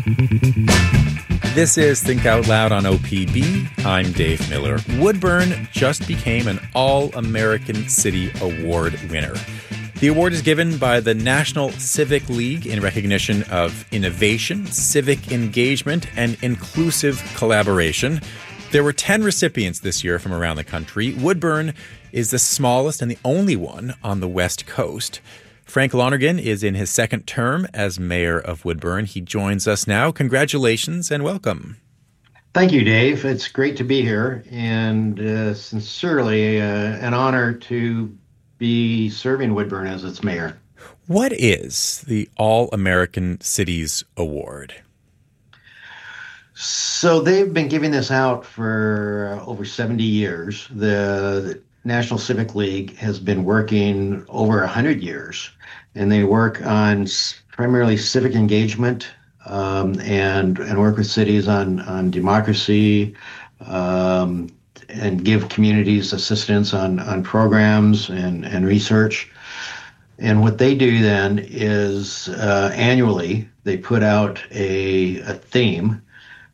This is Think Out Loud on OPB. I'm Dave Miller. Woodburn just became an All-American City Award winner. The award is given by the National Civic League in recognition of innovation, civic engagement, and inclusive collaboration. There were 10 recipients this year from around the country. Woodburn is the smallest and the only one on the West Coast. Frank Lonergan is in his second term as mayor of Woodburn. He joins us now. Congratulations and welcome. Thank you, Dave. It's great to be here and sincerely an honor to be serving Woodburn as its mayor. What is the All-American Cities Award? So they've been giving this out for over 70 years. The National Civic League has been working over 100 years, and they work on primarily civic engagement and work with cities on democracy and give communities assistance on programs and research. And what they do then is annually they put out a theme,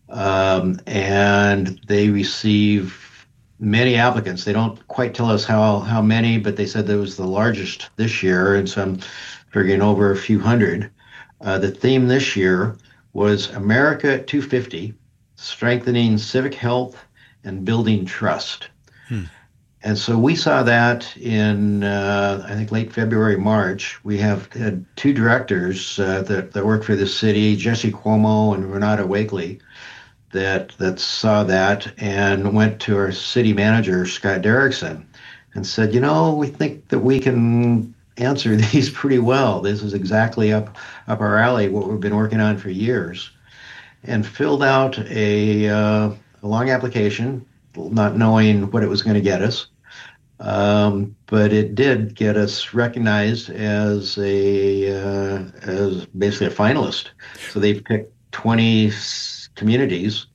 and they receive many applicants. They don't quite tell us how many, but they said there was the largest this year, and so I'm figuring over a few hundred. The theme this year was America at 250, Strengthening Civic Health and Building Trust. And so we saw that in, I think, late February, March. We have had two directors that work for the city, Jesse Cuomo and Renata Wakely, that saw that and went to our city manager, Scott Derrickson, and said, we think that we can answer these pretty well. This is exactly up our alley, what we've been working on for years. And filled out a long application, not knowing what it was going to get us. But it did get us recognized as as basically a finalist. So they picked 20 communities,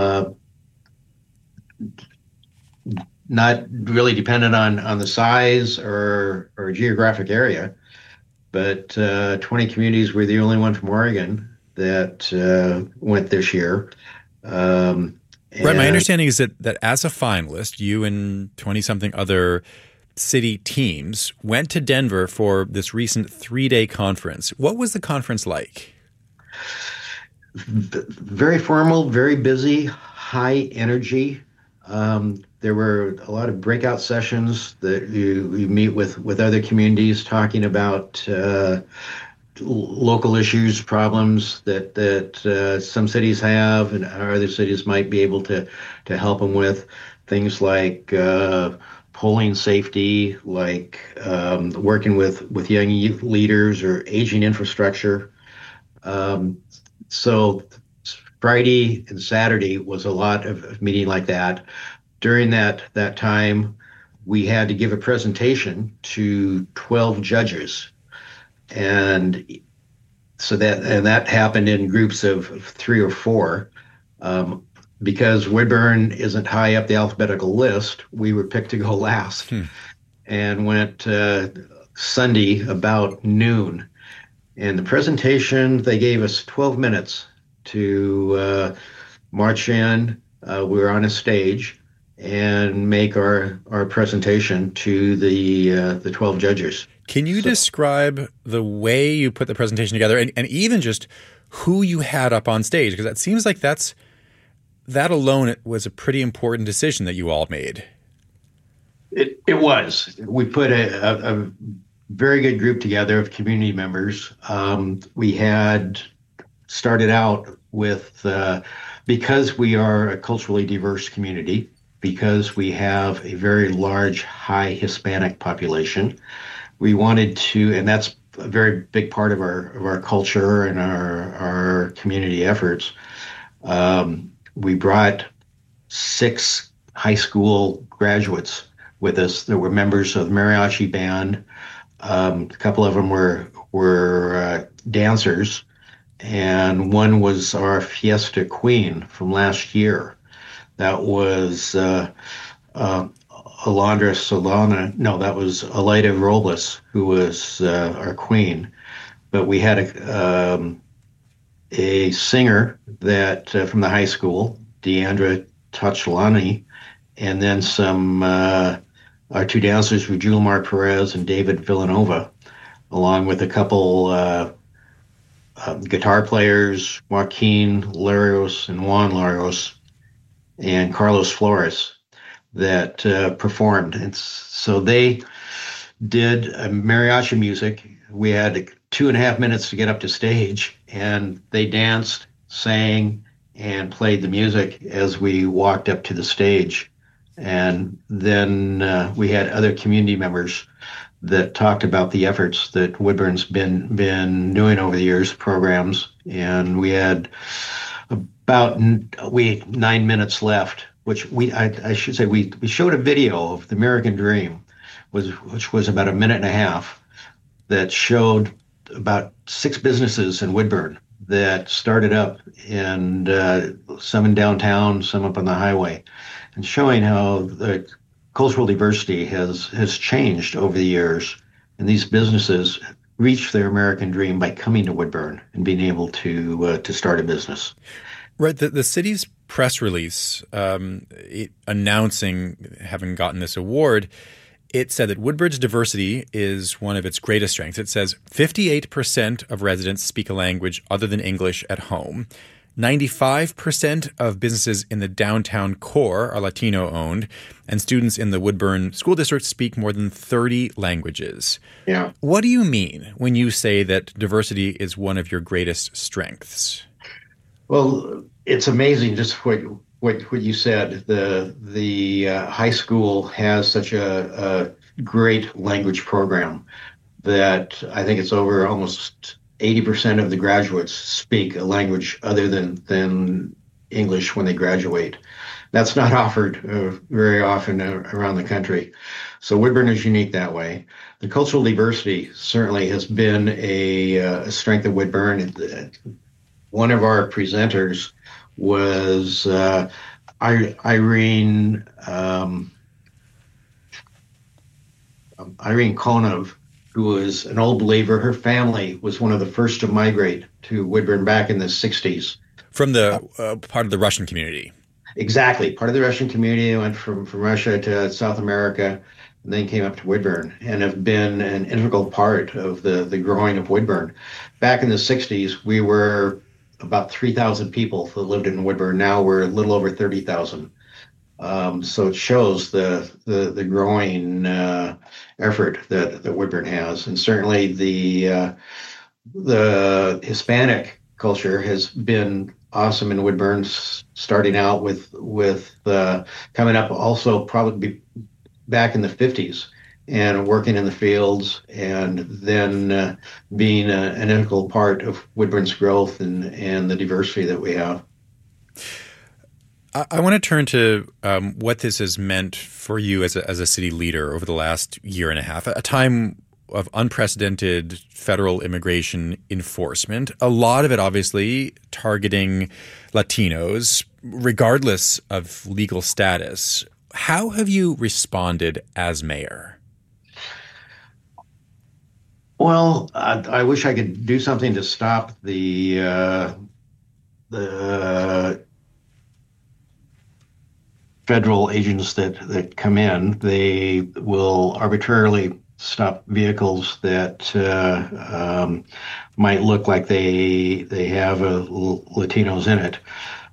not really dependent on the size or geographic area, but 20 communities. Were the only one from Oregon that went this year. Right. My understanding is that as a finalist, you and 20-something other city teams went to Denver for this recent 3-day conference. What was the conference like? Very formal, very busy, high energy. There were a lot of breakout sessions that you meet with other communities talking about local issues, problems that some cities have and other cities might be able to help them with. Things like polling safety, like working with young leaders or aging infrastructure. So Friday and Saturday was a lot of meeting like that. During that time, we had to give a presentation to 12 judges. And so that happened in groups of 3 or 4. Because Woodburn isn't high up the alphabetical list, we were picked to go last and went Sunday about noon. And the presentation, they gave us 12 minutes to march in. We were on a stage and make our presentation to the 12 judges. Can you describe the way you put the presentation together and even just who you had up on stage? Because it seems like that alone was a pretty important decision that you all made. It was. We put a very good group together of community members. We had started out with, because we are a culturally diverse community, because we have a very large, high Hispanic population, we wanted to, and that's a very big part of our culture and our community efforts. We brought 6 high school graduates with us that were members of the mariachi band. A couple of them were dancers, and one was our fiesta queen from last year. That was Alondra Solana. No, that was Aleida Robles, who was our queen. But we had a singer that from the high school, Deandra Touchlani, and then some our two dancers were Julimar Perez and David Villanova, along with a couple guitar players, Joaquin Larios and Juan Larios, and Carlos Flores that performed. And so they did mariachi music. We had 2.5 minutes to get up to stage, and they danced, sang, and played the music as we walked up to the stage. And then we had other community members that talked about the efforts that Woodburn's been doing over the years, programs, and we had 9 minutes left, which I should say we showed a video of the American Dream, which was about a minute and a half, that showed about 6 businesses in Woodburn that started up, and some in downtown, some up on the highway, and showing how the cultural diversity has changed over the years, and these businesses reach their American dream by coming to Woodburn and being able to start a business. Right. The city's press release announcing having gotten this award, it said that Woodburn's diversity is one of its greatest strengths. It says 58% of residents speak a language other than English at home. 95% of businesses in the downtown core are Latino-owned, and students in the Woodburn School District speak more than 30 languages. Yeah. What do you mean when you say that diversity is one of your greatest strengths? Well, it's amazing just what you said. The high school has such a great language program that I think it's over almost 80% of the graduates speak a language other than English when they graduate. That's not offered very often around the country. So Woodburn is unique that way. The cultural diversity certainly has been a strength of Woodburn. One of our presenters was Irene Konov, who was an old believer. Her family was one of the first to migrate to Woodburn back in the 60s. From the part of the Russian community. Exactly. Part of the Russian community, went from Russia to South America, and then came up to Woodburn and have been an integral part of the growing of Woodburn. Back in the 60s, we were about 3,000 people that lived in Woodburn. Now we're a little over 30,000. So it shows the growing effort that Woodburn has, and certainly the Hispanic culture has been awesome in Woodburn, starting out with coming up also probably back in the 50s and working in the fields, and then being an integral part of Woodburn's growth and the diversity that we have. I want to turn to what this has meant for you as a city leader over the last year and a half, a time of unprecedented federal immigration enforcement, a lot of it obviously targeting Latinos, regardless of legal status. How have you responded as mayor? Well, I wish I could do something to stop the federal agents that come in. They will arbitrarily stop vehicles that might look like they have Latinos in it.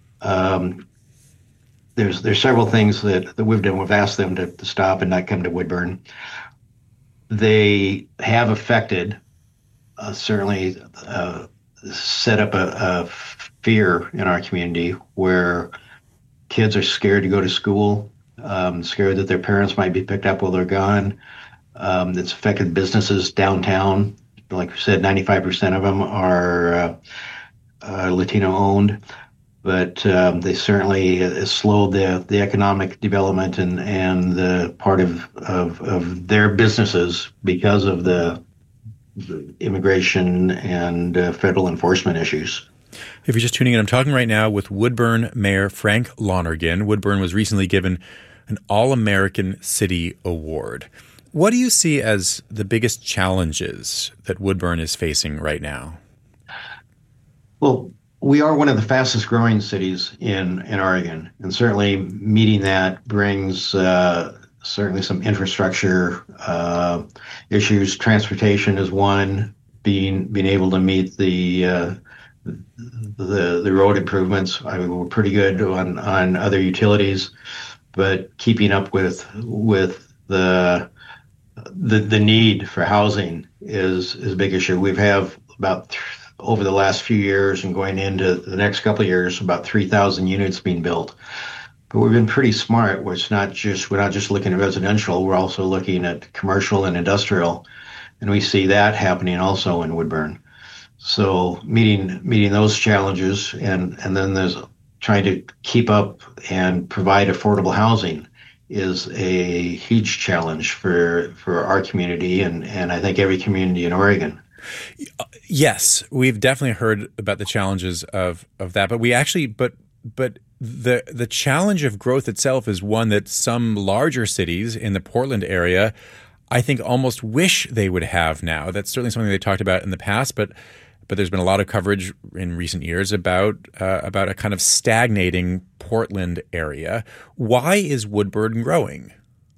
There's several things that we've done. We've asked them to stop and not come to Woodburn. They have affected, certainly set up a fear in our community where kids are scared to go to school, scared that their parents might be picked up while they're gone. It's affected businesses downtown. Like we said, 95% of them are Latino-owned, but they certainly slowed the economic development and the part of their businesses because of the immigration and federal enforcement issues. If you're just tuning in, I'm talking right now with Woodburn Mayor Frank Lonergan. Woodburn was recently given an All-American City Award. What do you see as the biggest challenges that Woodburn is facing right now? Well, We are one of the fastest growing cities in Oregon, and certainly meeting that brings certainly some infrastructure issues. Transportation is one. Being able to meet the road improvements. I mean, we're pretty good on other utilities, but keeping up with the need for housing is a big issue. We've have about over the last few years and going into the next couple of years, about 3,000 units being built. But we've been pretty smart. We're not just looking at residential. We're also looking at commercial and industrial, and we see that happening also in Woodburn. So meeting those challenges, and then there's trying to keep up and provide affordable housing is a huge challenge for our community and I think every community in Oregon. Yes, we've definitely heard about the challenges of that, but we actually but the challenge of growth itself is one that some larger cities in the Portland area, I think, almost wish they would have now. That's certainly something they talked about in the past, but there's been a lot of coverage in recent years about a kind of stagnating Portland area. Why is Woodburn growing?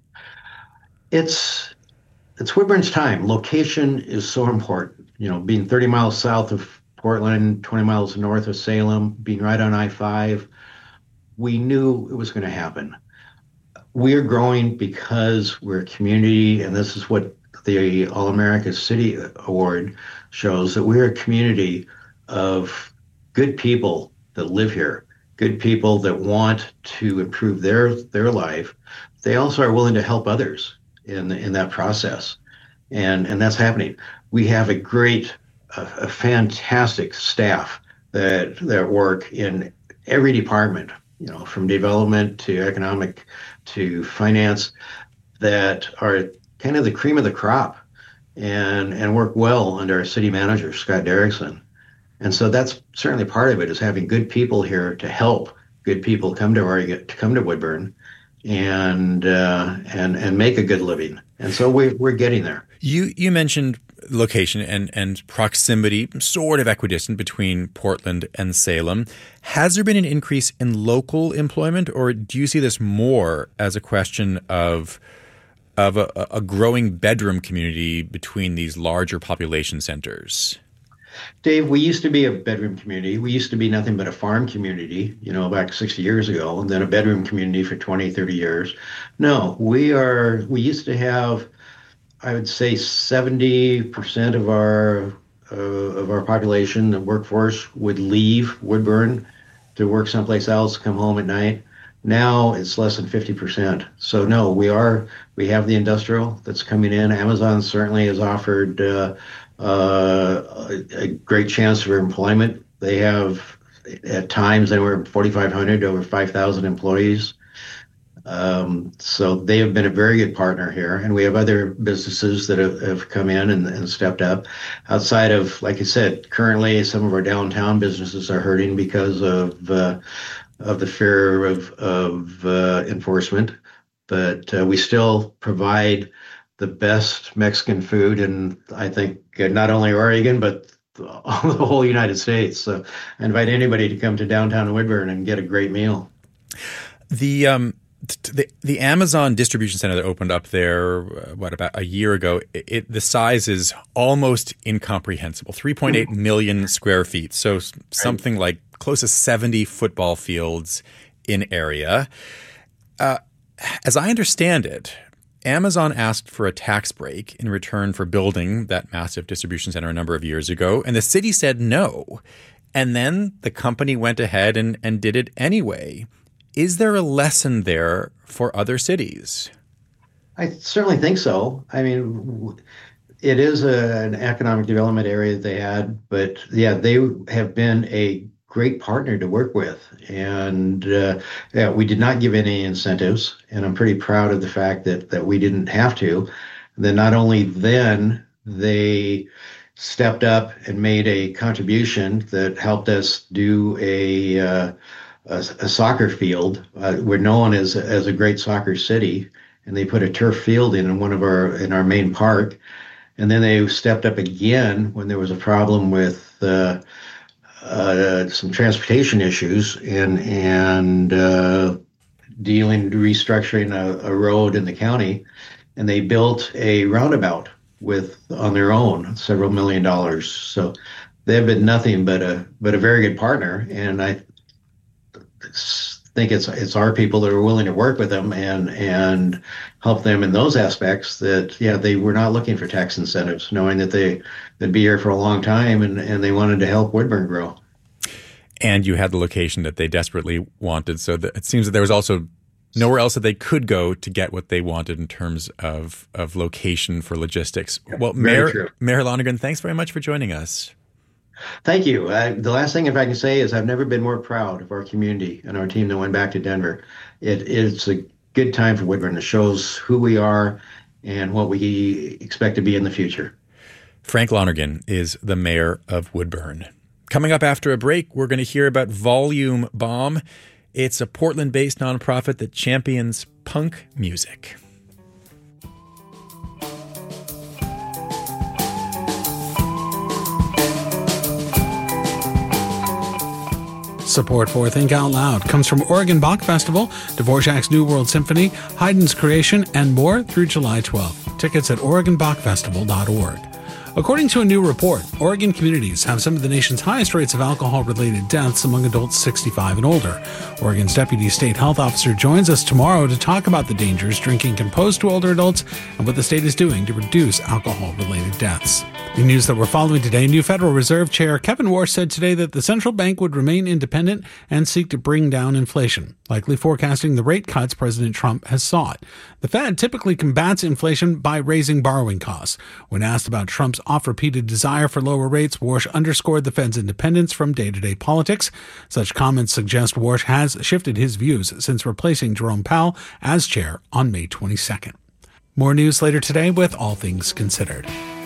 It's Woodburn's time. Location is so important. You know, being 30 miles south of Portland, 20 miles north of Salem, being right on I-5, we knew it was going to happen. We are growing because we're a community, and this is what the All America City Award shows, that we're a community of good people that live here, good people that want to improve their life. They also are willing to help others in that process, and that's happening. We have a fantastic staff that work in every department, you know, from development to economic to finance, that are kind of the cream of the crop and work well under our city manager, Scott Derrickson. And so that's certainly part of it, is having good people here to help good people come to Oregon, to come to Woodburn and make a good living. And so we're getting there. You mentioned location and proximity, sort of equidistant between Portland and Salem. Has there been an increase in local employment, or do you see this more as a question of a growing bedroom community between these larger population centers? Dave, we used to be a bedroom community. We used to be nothing but a farm community, you know, back 60 years ago, and then a bedroom community for 20, 30 years. No, we used to have, I would say, 70% of our population, the workforce, would leave Woodburn to work someplace else, come home at night. Now it's less than 50%. So no, we have the industrial that's coming in. Amazon certainly has offered a great chance for employment. They have at times anywhere from 4,500 to over 5,000 employees. So they have been a very good partner here, and we have other businesses that have come in and stepped up. Outside of, like I said, currently some of our downtown businesses are hurting because of the fear of enforcement, but we still provide the best Mexican food, and I think not only Oregon but the whole United States. So I invite anybody to come to downtown Woodburn and get a great meal. The Amazon distribution center that opened up there, about a year ago, the size is almost incomprehensible. 3.8 million square feet. So something like close to 70 football fields in area. As I understand it, Amazon asked for a tax break in return for building that massive distribution center a number of years ago, and the city said no. And then the company went ahead and did it anyway. Is there a lesson there for other cities? I certainly think so. I mean, it is an economic development area that they had, but yeah, they have been a great partner to work with. And yeah, we did not give any incentives, and I'm pretty proud of the fact that we didn't have to. Then not only then, they stepped up and made a contribution that helped us do a soccer field. We're known as a great soccer city, and they put a turf field in our main park. And then they stepped up again when there was a problem with some transportation issues and restructuring a road in the county, and they built a roundabout on their own, several $1 million. So they've been nothing but a very good partner, and I think it's our people that are willing to work with them and help them in those aspects. That they were not looking for tax incentives, knowing that they'd be here for a long time, and they wanted to help Woodburn grow. And you had the location that they desperately wanted, so it seems that there was also nowhere else that they could go to get what they wanted in terms of location for logistics. Well, Mayor Lonergan, thanks very much for joining us. Thank you. The last thing, if I can say, is I've never been more proud of our community and our team that went back to Denver. It's a good time for Woodburn. It shows who we are and what we expect to be in the future. Frank Lonergan is the mayor of Woodburn. Coming up after a break, we're going to hear about Volume Bomb. It's a Portland-based nonprofit that champions punk music. Support for Think Out Loud comes from Oregon Bach Festival, Dvorak's New World Symphony, Haydn's Creation, and more through July 12th. Tickets at OregonBachFestival.org. According to a new report, Oregon communities have some of the nation's highest rates of alcohol-related deaths among adults 65 and older. Oregon's Deputy State Health Officer joins us tomorrow to talk about the dangers drinking can pose to older adults and what the state is doing to reduce alcohol-related deaths. In news that we're following today, new Federal Reserve Chair Kevin Warsh said today that the central bank would remain independent and seek to bring down inflation, likely forecasting the rate cuts President Trump has sought. The Fed typically combats inflation by raising borrowing costs. When asked about Trump's oft-repeated desire for lower rates, Warsh underscored the Fed's independence from day-to-day politics. Such comments suggest Warsh has shifted his views since replacing Jerome Powell as chair on May 22nd. More news later today with All Things Considered.